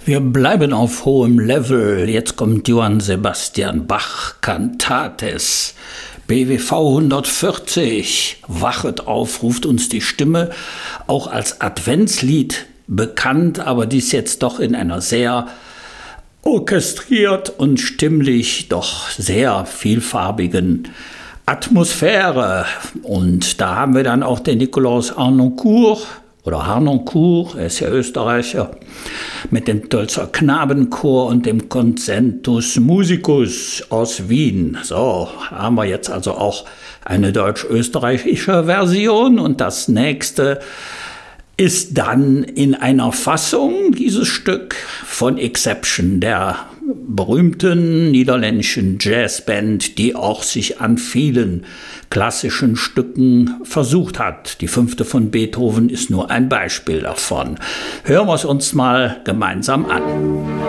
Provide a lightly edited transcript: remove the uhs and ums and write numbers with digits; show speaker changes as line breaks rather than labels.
Wir bleiben auf hohem Level. Jetzt kommt Johann Sebastian Bach, Cantates, BWV 140. Wachet auf, ruft uns die Stimme, auch als Adventslied bekannt, aber dies jetzt doch in einer sehr orchestriert und stimmlich doch sehr vielfarbigen Atmosphäre. Und da haben wir dann auch den Nikolaus Harnoncourt, er ist ja Österreicher, mit dem Tölzer Knabenchor und dem Concentus Musicus aus Wien. So, haben wir jetzt also auch eine deutsch-österreichische Version. Und das nächste ist dann in einer Fassung, dieses Stück von Exception, der berühmten niederländischen Jazzband, die auch sich an vielen klassischen Stücken versucht hat. Die 5. von Beethoven ist nur ein Beispiel davon. Hören wir es uns mal gemeinsam an.